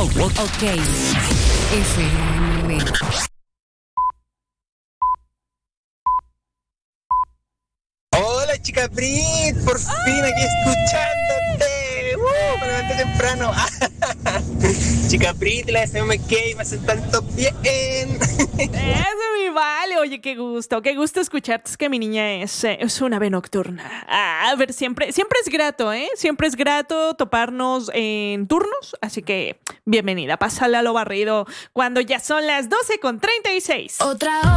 Ok. FM. Hola chica Brit, por fin aquí escuchándote. Me levanté temprano. Chica Brit, la SMK me hacen tanto bien. Eso, mi vale. Oye, qué gusto escucharte. Es que mi niña es una ave nocturna. A ver, siempre es grato, ¿eh? Siempre es grato toparnos en turnos. Así que, bienvenida, pásala a lo barrido cuando ya son las 12:36. Otra